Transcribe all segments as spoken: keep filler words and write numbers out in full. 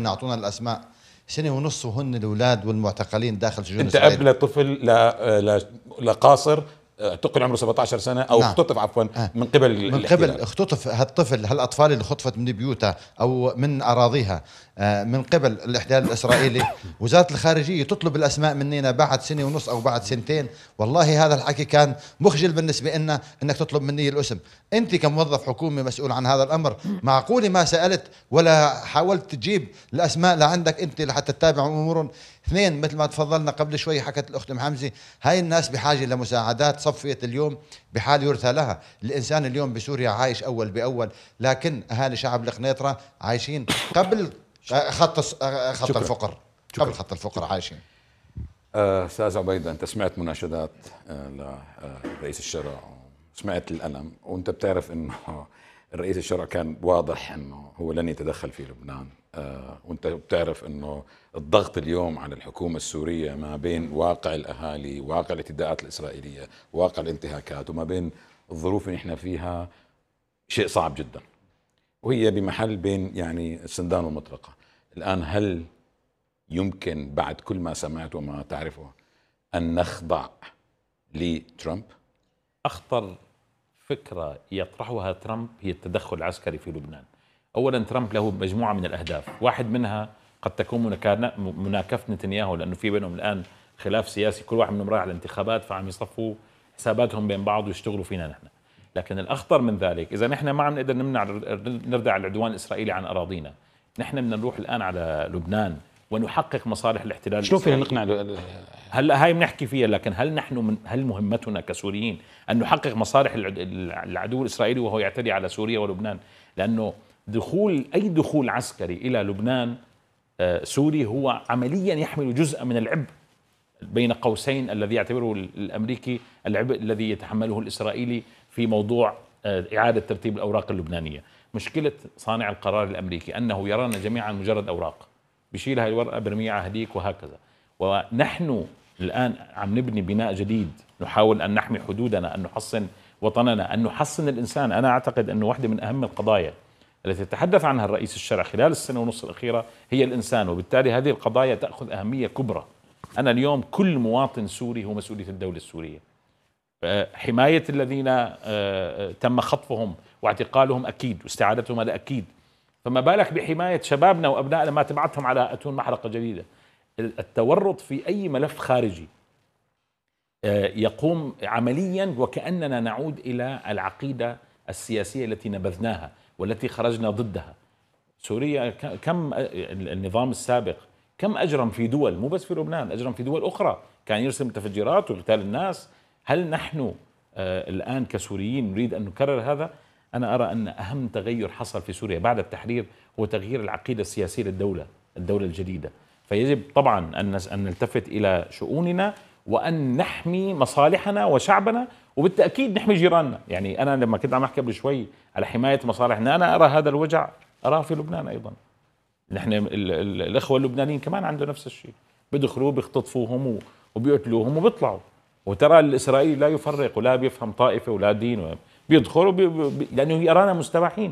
لنا اعطونا الاسماء. سنه ونص وهن الاولاد والمعتقلين داخل سجون انت اسرائيل. قبل طفل ل لقاصر اعتقل عمره سبعة عشر سنه او نعم. اختطف عفوا من قبل من قبل اختطف هالطفل هالاطفال اللي خطفت من بيوتها او من اراضيها من قبل الاحتلال الاسرائيلي. وزاره الخارجيه تطلب الاسماء مننا بعد سنه ونص او بعد سنتين. والله هذا الحكي كان مخجل بالنسبه لنا انك تطلب مني الاسم. انت كموظف حكومي مسؤول عن هذا الامر، معقوله ما سالت ولا حاولت تجيب الاسماء لعندك انت لحتى تتابع امورهم؟ اثنين، مثل ما تفضلنا قبل شوي حكت الاخت ام حمزه، هاي الناس بحاجه لمساعدات صفيه اليوم بحال يرثى لها. الانسان اليوم بسوريا عايش اول باول، لكن اهالي شعب القنيطره عايشين قبل خط خط شكرا. الفقر شكرا. قبل خط الفقر عايشين. استاذ عبيده، انت سمعت مناشدات لرئيس الشرع، سمعت الألم، وانت بتعرف انه الرئيس الشرع كان واضح انه هو لن يتدخل في لبنان، وانت بتعرف انه الضغط اليوم على الحكومه السوريه ما بين واقع الاهالي، واقع الاعتداءات الاسرائيليه، واقع الانتهاكات، وما بين الظروف اللي احنا فيها شيء صعب جدا، وهي بمحل بين يعني السندان والمطرقه. الان هل يمكن بعد كل ما سمعت وما تعرفه ان نخضع لترامب؟ اخطر فكره يطرحها ترامب هي التدخل العسكري في لبنان. اولا ترامب له مجموعه من الاهداف، واحد منها قد تكون مناكفه نتنياهو، لانه في بينهم الان خلاف سياسي، كل واحد منهم رايح على الانتخابات فعم يصفوا حساباتهم بين بعض ويشتغلوا فينا نحن. لكن الاخطر من ذلك، اذا نحن ما عم نقدر نمنع نردع العدوان الاسرائيلي عن اراضينا، نحن بدنا نروح الان على لبنان ونحقق مصالح الاحتلال. شلون فينا نقنع؟ هلا هاي بنحكي فيها، لكن هل نحن من هل مهمتنا كسوريين ان نحقق مصالح العدو الاسرائيلي وهو يعتدي على سوريا ولبنان؟ لانه دخول اي دخول عسكري الى لبنان سوري هو عمليا يحمل جزءا من العبء بين قوسين الذي يعتبره الامريكي العبء الذي يتحمله الاسرائيلي في موضوع اعاده ترتيب الاوراق اللبنانيه. مشكله صانع القرار الامريكي انه يرانا جميعا مجرد اوراق، بشيل هاي الورقه برميها على هديك وهكذا. ونحن الان عم نبني بناء جديد، نحاول ان نحمي حدودنا، ان نحصن وطننا، ان نحصن الانسان. انا اعتقد انه واحده من اهم القضايا التي تحدث عنها الرئيس الشرع خلال السنه ونص الاخيره هي الانسان، وبالتالي هذه القضايا تاخذ اهميه كبرى. انا اليوم كل مواطن سوري هو مسؤوليه الدوله السوريه. حمايه الذين تم خطفهم واعتقالهم اكيد، واستعادتهم هذا اكيد، فما بالك بحمايه شبابنا وابنائنا ما تبعتهم على اتون محرقه جديده. التورط في اي ملف خارجي يقوم عمليا وكاننا نعود الى العقيده السياسيه التي نبذناها والتي خرجنا ضدها. سوريا كم النظام السابق كم اجرم في دول، مو بس في لبنان، اجرم في دول اخرى، كان يرسم متفجرات ويغتال الناس. هل نحن الان كسوريين نريد ان نكرر هذا؟ أنا أرى أن أهم تغير حصل في سوريا بعد التحرير هو تغيير العقيدة السياسية للدولة، الدولة الجديدة. فيجب طبعا أن أن نلتفت إلى شؤوننا وأن نحمي مصالحنا وشعبنا، وبالتأكيد نحمي جيراننا. يعني أنا لما كنت عم أحكي قبل شوي على حماية مصالحنا، أنا أرى هذا الوجع أراه في لبنان أيضا. نحن الإخوة اللبنانيين كمان عنده نفس الشيء، بيدخلوا بيختطفوهم وبيقتلوهم وبيطلعوا. وترى الإسرائيلي لا يفرق ولا بيفهم طائفة ولا دين، بيدخلوا بي بي لأنه يرانا مستباحين.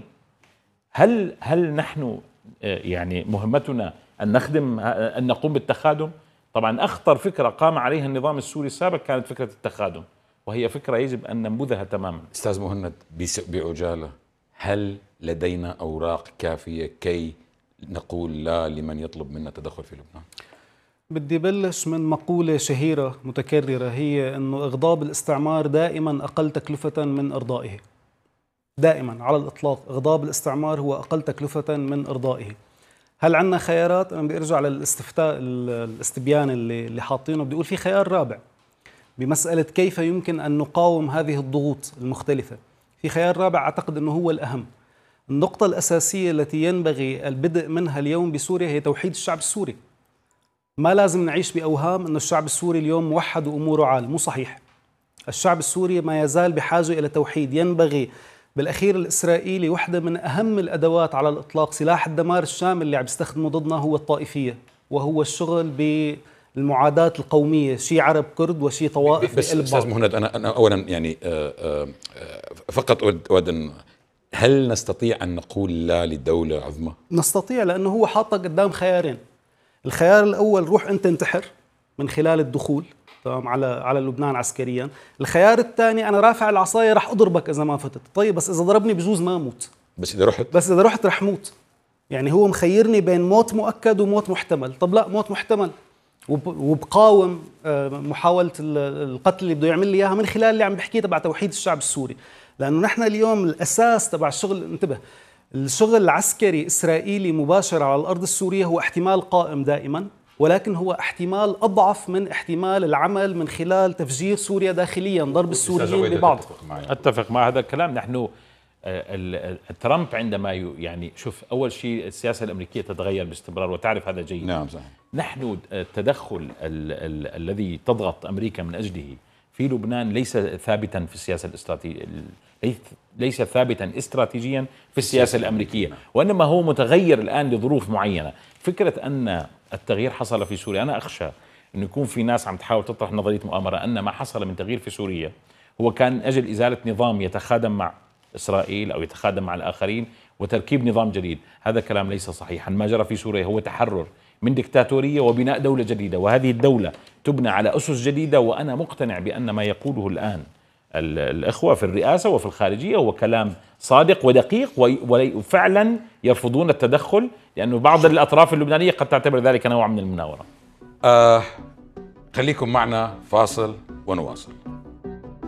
هل هل نحن يعني مهمتنا أن نخدم، أن نقوم بالتخادم؟ طبعا أخطر فكرة قام عليها النظام السوري السابق كانت فكرة التخادم، وهي فكرة يجب أن ننبذها تماما. أستاذ مهند، بعجالة، هل لدينا أوراق كافية كي نقول لا لمن يطلب منا التدخل في لبنان؟ بدي بلش من مقولة شهيرة متكررة، هي أنه إغضاب الاستعمار دائما أقل تكلفة من إرضائه. دائما على الإطلاق إغضاب الاستعمار هو أقل تكلفة من إرضائه. هل عندنا خيارات؟ أنا بدي أرجع للاستفتاء الاستبيان اللي اللي حاطينه، بدي أقول في خيار رابع بمسألة كيف يمكن أن نقاوم هذه الضغوط المختلفة. في خيار رابع أعتقد أنه هو الأهم. النقطة الأساسية التي ينبغي البدء منها اليوم بسوريا هي توحيد الشعب السوري. ما لازم نعيش بأوهام أن الشعب السوري اليوم موحد وأموره عال، مو صحيح. الشعب السوري ما يزال بحاجة إلى توحيد. ينبغي بالأخير الإسرائيلي، واحدة من أهم الأدوات على الإطلاق، سلاح الدمار الشامل اللي عم يستخدمه ضدنا هو الطائفية، وهو الشغل بالمعاداة القومية، شي عرب كرد وشي طوائف. بس أستاذ مهند، أنا أنا أولا يعني فقط أود أن هل نستطيع أن نقول لا للدولة عظمى؟ نستطيع، لأنه هو حاطك قدام خيارين. الخيار الأول روح أنت انتحر من خلال الدخول تمام على على لبنان عسكريا. الخيار الثاني أنا رافع العصاية رح أضربك إذا ما فتت. طيب بس إذا ضربني بجوز ما أموت، بس إذا رحت بس إذا رحت رح موت. يعني هو مخيرني بين موت مؤكد وموت محتمل. طب لا، موت محتمل وبقاوم محاولة القتل اللي بده يعمل لي إياها من خلال اللي عم بحكيه تبع توحيد الشعب السوري. لأنه نحن اليوم الأساس تبع الشغل، انتبه، الشغل العسكري إسرائيلي مباشر على الأرض السورية هو احتمال قائم دائما، ولكن هو احتمال أضعف من احتمال العمل من خلال تفجير سوريا داخليا، ضرب السوريين ببعض. أتفق مع هذا الكلام. نحن ترامب عندما يعني شوف، أول شيء السياسة الأمريكية تتغير باستمرار وتعرف هذا جيدا. نعم صحيح. نحن التدخل ال ال الذي تضغط أمريكا من أجله في لبنان ليس ثابتا في السياسة الاستراتيجية، ليس ثابتا استراتيجيا في السياسة الأمريكية، وإنما هو متغير الآن لظروف معينة. فكرة أن التغيير حصل في سوريا، أنا أخشى أنه يكون في ناس عم تحاول تطرح نظرية مؤامرة أن ما حصل من تغيير في سوريا هو كان أجل إزالة نظام يتخادم مع إسرائيل أو يتخادم مع الآخرين وتركيب نظام جديد. هذا كلام ليس صحيحا. ما جرى في سوريا هو تحرر من ديكتاتورية وبناء دولة جديدة، وهذه الدولة تبنى على أسس جديدة. وأنا مقتنع بأن ما يقوله الآن الأخوة في الرئاسة وفي الخارجية هو كلام صادق ودقيق، وفعلا يرفضون التدخل، لأنه بعض الأطراف اللبنانية قد تعتبر ذلك نوع من المناورة. آه خليكم معنا فاصل ونواصل.